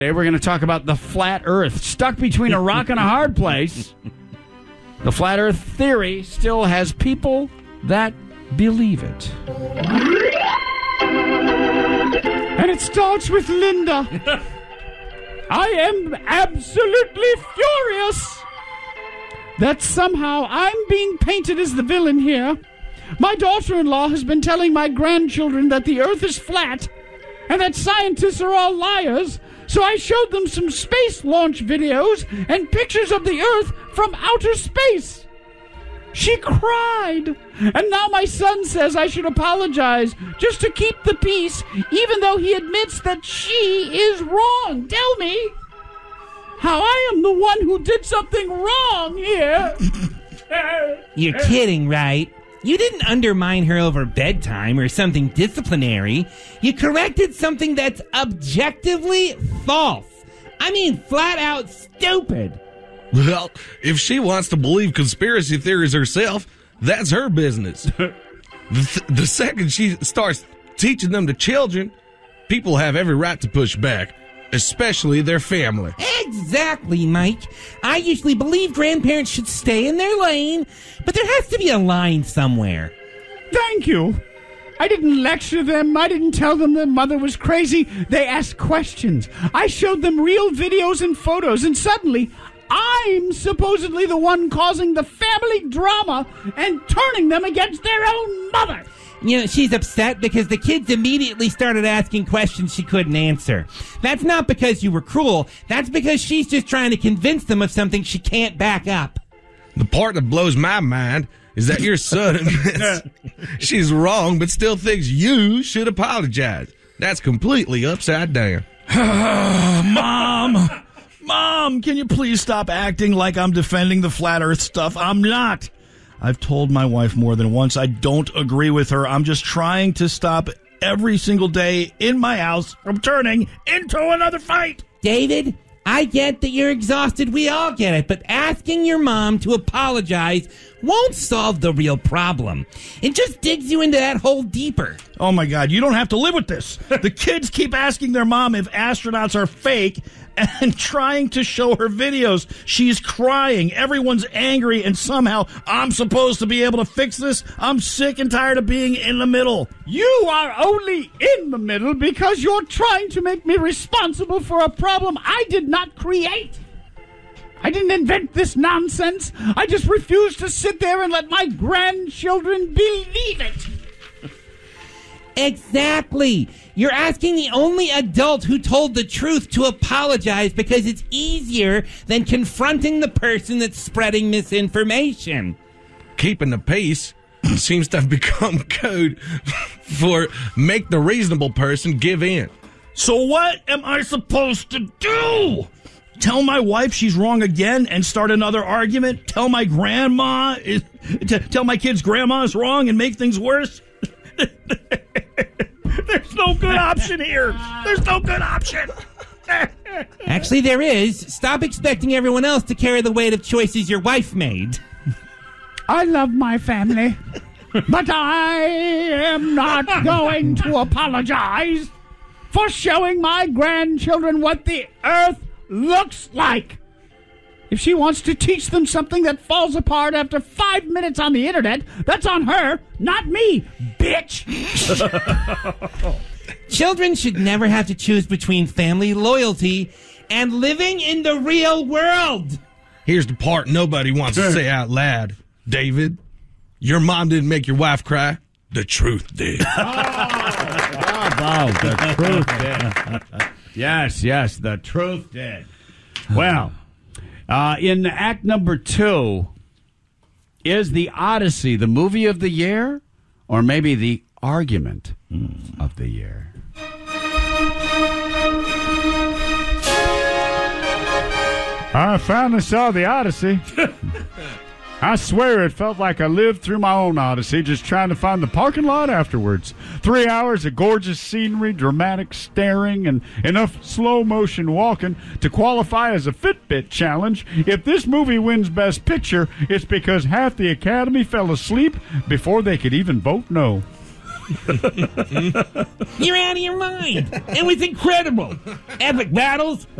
Today we're going to talk about the flat earth. Stuck between a rock and a hard place, the flat earth theory still has people that believe it. And it starts with Linda. I am absolutely furious that somehow I'm being painted as the villain here. My daughter-in-law has been telling my grandchildren that the earth is flat and that scientists are all liars. So I showed them some space launch videos and pictures of the Earth from outer space. She cried. And now my son says I should apologize just to keep the peace, even though he admits that she is wrong. Tell me how I am the one who did something wrong here. You're kidding, right? You didn't undermine her over bedtime or something disciplinary. You corrected something that's objectively false. I mean, flat out stupid. Well, if she wants to believe conspiracy theories herself, that's her business. The second she starts teaching them to children, people have every right to push back, especially their family. Exactly, Mike. I usually believe grandparents should stay in their lane, but there has to be a line somewhere. Thank you. I didn't lecture them. I didn't tell them their mother was crazy. They asked questions. I showed them real videos and photos, and suddenly I'm supposedly the one causing the family drama and turning them against their own mother. You know, she's upset because the kids immediately started asking questions she couldn't answer. That's not because you were cruel. That's because she's just trying to convince them of something she can't back up. The part that blows my mind is that your son admits she's wrong but still thinks you should apologize. That's completely upside down. Mom, can you please stop acting like I'm defending the flat earth stuff? I'm not. I've told my wife more than once I don't agree with her. I'm just trying to stop every single day in my house from turning into another fight. David, I get that you're exhausted. We all get it. But asking your mom to apologize won't solve the real problem. It just digs you into that hole deeper. Oh, my God. You don't have to live with this. The kids keep asking their mom if astronauts are fake and trying to show her videos. She's crying. Everyone's angry, and somehow I'm supposed to be able to fix this. I'm sick and tired of being in the middle. You are only in the middle because you're trying to make me responsible for a problem I did not create. I didn't invent this nonsense. I just refuse to sit there and let my grandchildren believe it. Exactly. You're asking the only adult who told the truth to apologize because it's easier than confronting the person that's spreading misinformation. Keeping the peace seems to have become code for make the reasonable person give in. So what am I supposed to do? Tell my wife she's wrong again and start another argument? Tell my kids grandma is wrong and make things worse? There's no good option here. There's no good option. Actually, there is. Stop expecting everyone else to carry the weight of choices your wife made. I love my family, but I am not going to apologize for showing my grandchildren what the earth looks like. If she wants to teach them something that falls apart after 5 minutes on the internet, that's on her, not me, bitch. Children should never have to choose between family loyalty and living in the real world. Here's the part nobody wants to say out loud. David, your mom didn't make your wife cry. The truth did. Bravo, the truth did. Yes, the truth did. Well, in act number 2, is the Odyssey the movie of the year, or maybe the argument of the year? I finally saw the Odyssey. I swear it felt like I lived through my own Odyssey just trying to find the parking lot afterwards. 3 hours of gorgeous scenery, dramatic staring, and enough slow-motion walking to qualify as a Fitbit challenge. If this movie wins Best Picture, it's because half the Academy fell asleep before they could even vote no. You're out of your mind. It was incredible. Epic battles,